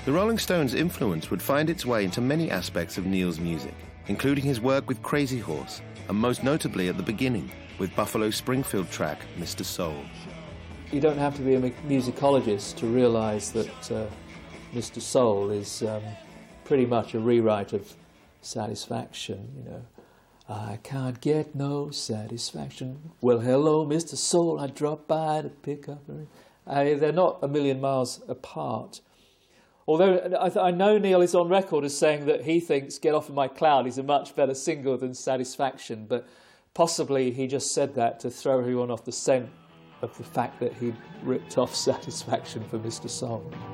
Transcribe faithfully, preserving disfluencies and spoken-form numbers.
The Rolling Stones' influence would find its way into many aspects of Neil's music, including his work with Crazy Horse, and most notably at the beginning, with Buffalo Springfield track Mister Soul. You don't have to be a musicologist to realise that uh, Mister Soul is um, pretty much a rewrite of Satisfaction, you know. I can't get no satisfaction. Well, hello, Mister Soul, I dropped by to pick up. I, they're not a million miles apart. Although I, th I know Neil is on record as saying that he thinks Get Off of My Cloud is a much better single than Satisfaction, but possibly he just said that to throw everyone off the scent of the fact that he'd ripped off Satisfaction for Mister Soul.